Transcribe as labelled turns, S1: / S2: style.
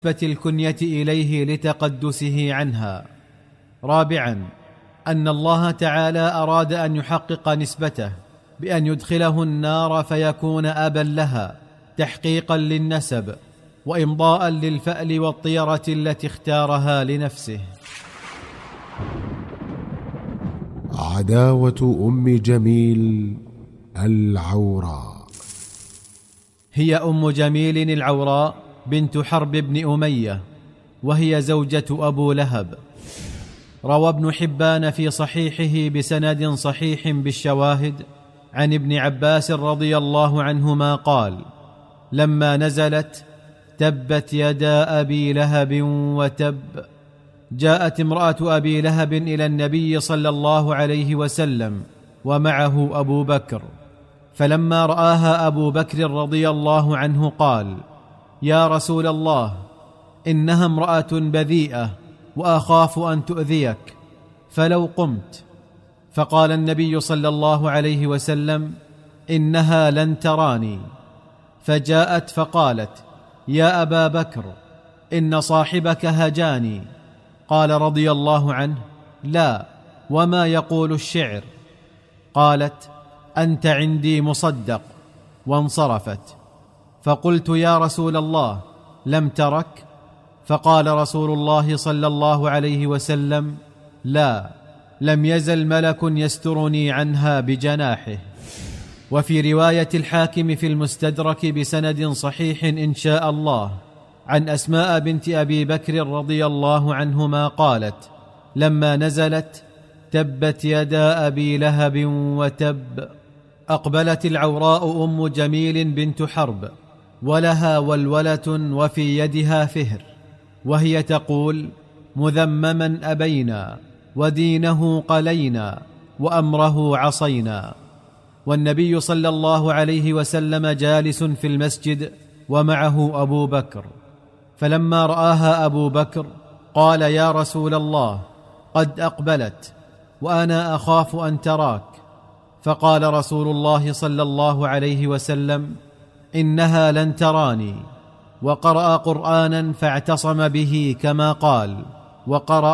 S1: الكنية إليه لتقدسه عنها. رابعا، أن الله تعالى أراد أن يحقق نسبته بأن يدخله النار فيكون أبا لها تحقيقا للنسب وإمضاء للفأل والطيرة التي اختارها لنفسه.
S2: عداوة أم جميل العوراء.
S1: هي أم جميل العوراء بنت حرب بن أمية، وهي زوجة أبو لهب. روى ابن حبان في صحيحه بسند صحيح بالشواهد عن ابن عباس رضي الله عنهما قال: لما نزلت تبت يدا أبي لهب وتب، جاءت امرأة أبي لهب إلى النبي صلى الله عليه وسلم ومعه أبو بكر، فلما رآها أبو بكر رضي الله عنه قال: يا رسول الله، إنها امرأة بذيئة وأخاف أن تؤذيك، فلو قمت. فقال النبي صلى الله عليه وسلم: إنها لن تراني. فجاءت فقالت: يا أبا بكر، إن صاحبك هجاني. قال رضي الله عنه: لا، وما يقول الشعر؟ قالت: أنت عندي مصدق، وانصرفت. فقلت: يا رسول الله، لم ترك؟ فقال رسول الله صلى الله عليه وسلم: لا، لم يزل ملك يسترني عنها بجناحه. وفي رواية الحاكم في المستدرك بسند صحيح إن شاء الله عن أسماء بنت أبي بكر رضي الله عنهما قالت: لما نزلت تبت يدا أبي لهب وتب، أقبلت العوراء أم جميل بنت حرب ولها ولولة وفي يدها فهر، وهي تقول: مذمما أبينا، ودينه قلينا، وأمره عصينا. والنبي صلى الله عليه وسلم جالس في المسجد ومعه أبو بكر، فلما رآها أبو بكر قال: يا رسول الله، قد أقبلت وأنا أخاف أن تراك. فقال رسول الله صلى الله عليه وسلم: إنها لن تراني. وقرأ قرآنا فاعتصم به كما قال، وقرأ